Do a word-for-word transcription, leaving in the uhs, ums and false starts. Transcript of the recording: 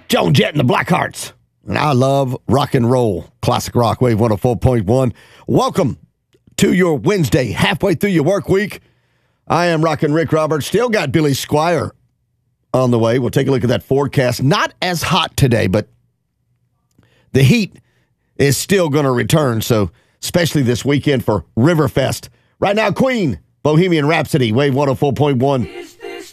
Joan Jett and the Blackhearts. And I love rock and roll. Classic Rock Wave one oh four point one. Welcome to your Wednesday, halfway through your work week. I am Rockin' Rick Roberts. Still got Billy Squire on the way. We'll take a look at that forecast. Not as hot today, but the heat is still going to return, so especially this weekend for Riverfest. Right now, Queen, Bohemian Rhapsody, Wave one oh four point one.